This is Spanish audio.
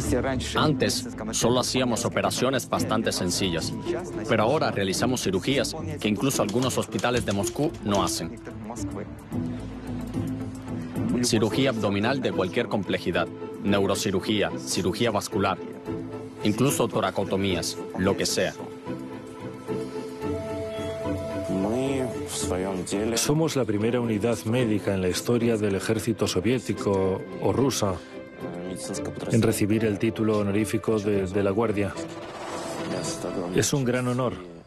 Antes solo hacíamos operaciones bastante sencillas, pero ahora realizamos cirugías que incluso algunos hospitales de Moscú no hacen. Cirugía abdominal de cualquier complejidad, neurocirugía, cirugía vascular, incluso toracotomías, lo que sea. Somos la primera unidad médica en la historia del ejército soviético o rusa en recibir el título honorífico de la Guardia. Es un gran honor